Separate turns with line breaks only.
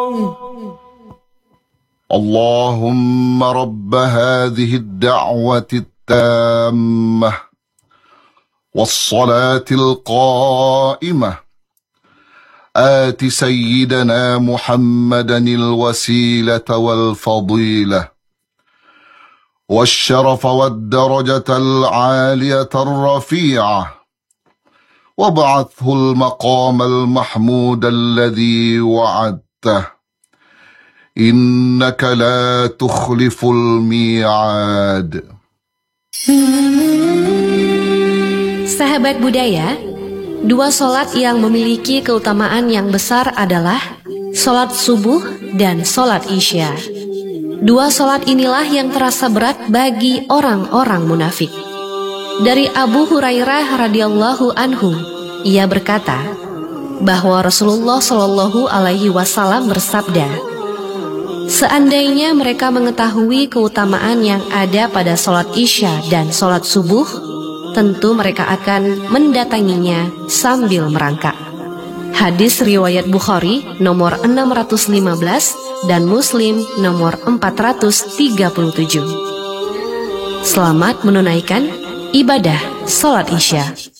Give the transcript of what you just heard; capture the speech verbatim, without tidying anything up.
اللهم رب هذه الدعوة التامة والصلاة القائمة آت سيدنا محمدا الوسيلة والفضيلة والشرف والدرجة العالية الرفيعة وابعثه المقام المحمود الذي وعدته إنك لا تخلف الميعاد.
Sahabat budaya, dua sholat yang memiliki keutamaan yang besar adalah sholat subuh dan sholat isya. Dua sholat inilah yang terasa berat bagi orang-orang munafik. Dari Abu Hurairah radhiyallahu anhu, ia berkata bahwa Rasulullah shallallahu alaihi wasallam bersabda, seandainya mereka mengetahui keutamaan yang ada pada sholat isya dan sholat subuh, tentu mereka akan mendatanginya sambil merangkak. Hadis riwayat Bukhari nomor enam ratus lima belas dan Muslim nomor empat ratus tiga puluh tujuh. Selamat menunaikan ibadah sholat isya.